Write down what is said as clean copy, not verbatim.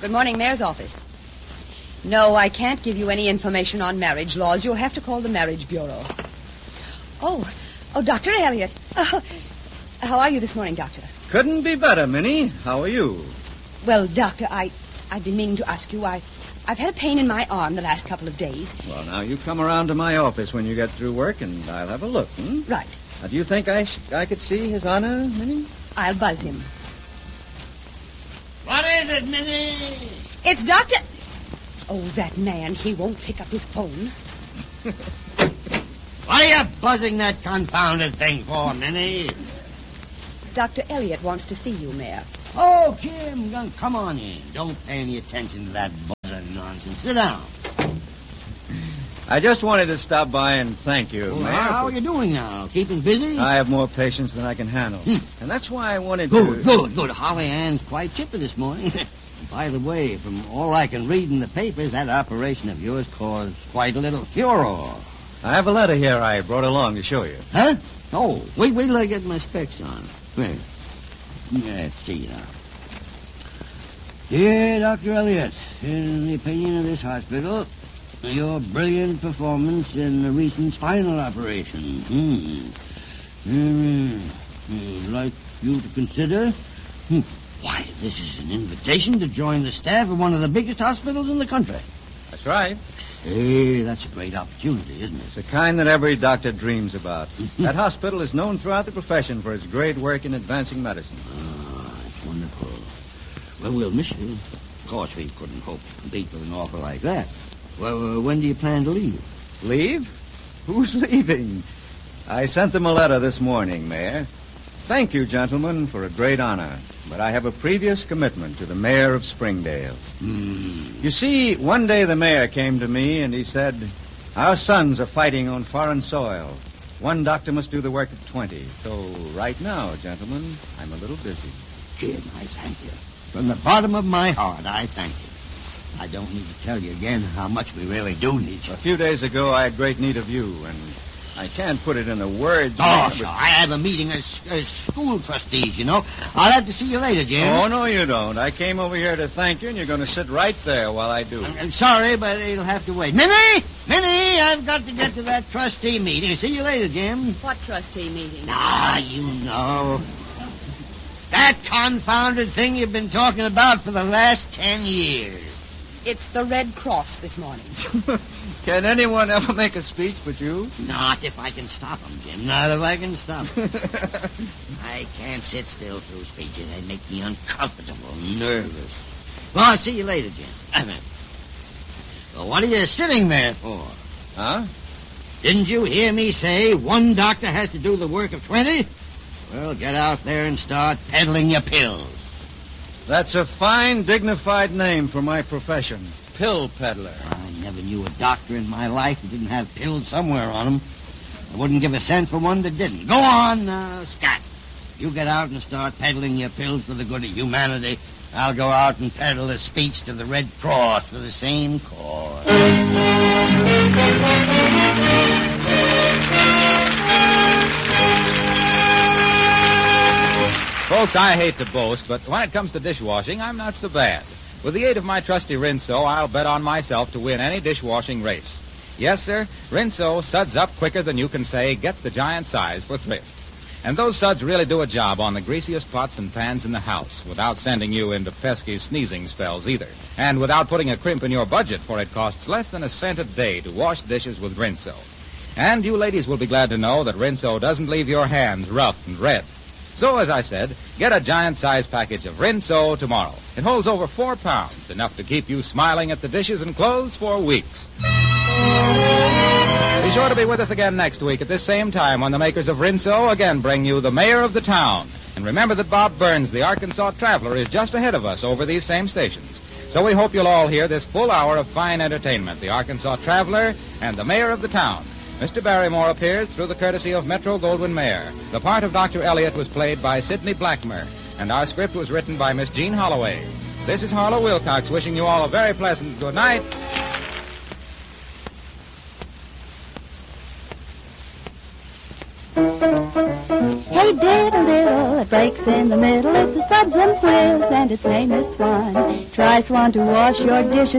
Good morning, Mayor's office. No, I can't give you any information on marriage laws. You'll have to call the Marriage Bureau. Oh, Dr. Elliott. How are you this morning, Doctor? Couldn't be better, Minnie. How are you? Well, Doctor, I've been meaning to ask you. I've had a pain in my arm the last couple of days. Well, now, you come around to my office when you get through work, and I'll have a look, Right. Now, do you think I could see His Honor, Minnie? I'll buzz him. What is it, Minnie? It's Dr. Oh, that man. He won't pick up his phone. What are you buzzing that confounded thing for, Minnie? Dr. Elliott wants to see you, Mayor. Oh, Jim, come on in. Don't pay any attention to that buzzing nonsense. Sit down. I just wanted to stop by and thank you, Well, Mayor. how are you doing now? Keeping busy? I have more patience than I can handle. And that's why I wanted Good, to... good. Holly Ann's quite chipper this morning. By the way, from all I can read in the papers, that operation of yours caused quite a little furor. I have a letter here I brought along to show you. Huh? Oh, wait till I get my specs on. Wait. Let's see now. Dear Dr. Elliott, in the opinion of this hospital, your brilliant performance in the recent spinal operation. I'd like you to consider. Why, this is an invitation to join the staff of one of the biggest hospitals in the country. That's right. Hey, that's a great opportunity, isn't it? It's the kind that every doctor dreams about. That hospital is known throughout the profession for its great work in advancing medicine. Ah, it's wonderful. Well, we'll miss you. Of course, we couldn't hope to compete with an offer like that. Well, when do you plan to leave? Leave? Who's leaving? I sent them a letter this morning, Mayor. Thank you, gentlemen, for a great honor. But I have a previous commitment to the mayor of Springdale. You see, one day the mayor came to me and he said, our sons are fighting on foreign soil. One doctor must do the work of 20. So right now, gentlemen, I'm a little busy. Jim, I thank you. From the bottom of my heart, I thank you. I don't need to tell you again how much we really do need you. A few days ago, I had great need of you, and I can't put it into words. Oh, sure. I have a meeting as school trustees, you know. I'll have to see you later, Jim. Oh, no, you don't. I came over here to thank you, and you're going to sit right there while I do. I'm sorry, but it'll have to wait. Minnie, I've got to get to that trustee meeting. See you later, Jim. What trustee meeting? Ah, you know. That confounded thing you've been talking about for the last 10 years. It's the Red Cross this morning. Can anyone ever make a speech but you? Not if I can stop them, Jim. Not if I can stop them. I can't sit still through speeches. They make me uncomfortable, nervous. Well, I'll see you later, Jim. Well, what are you sitting there for? Huh? Didn't you hear me say one doctor has to do the work of 20? Well, get out there and start peddling your pills. That's a fine, dignified name for my profession. Pill peddler. I never knew a doctor in my life who didn't have pills somewhere on him. I wouldn't give a cent for one that didn't. Go on now, Scott. You get out and start peddling your pills for the good of humanity. I'll go out and peddle a speech to the Red Cross for the same cause. Folks, I hate to boast, but when it comes to dishwashing, I'm not so bad. With the aid of my trusty Rinso, I'll bet on myself to win any dishwashing race. Yes, sir, Rinso suds up quicker than you can say, get the giant size for thrift. And those suds really do a job on the greasiest pots and pans in the house, without sending you into pesky sneezing spells either. And without putting a crimp in your budget, for it costs less than a cent a day to wash dishes with Rinso. And you ladies will be glad to know that Rinso doesn't leave your hands rough and red. So, as I said, get a giant-size package of Rinso tomorrow. It holds over 4 pounds, enough to keep you smiling at the dishes and clothes for weeks. Be sure to be with us again next week at this same time when the makers of Rinso again bring you the mayor of the town. And remember that Bob Burns, the Arkansas Traveler, is just ahead of us over these same stations. So we hope you'll all hear this full hour of fine entertainment, the Arkansas Traveler and the mayor of the town. Mr. Barrymore appears through the courtesy of Metro-Goldwyn-Mayer. The part of Dr. Elliott was played by Sidney Blackmer, and our script was written by Miss Jean Holloway. This is Harlow Wilcox wishing you all a very pleasant good night. Hey, diddle, diddle, it breaks in the middle. It's a Suds and Whiz, and its name is Swan. Try Swan to wash your dishes.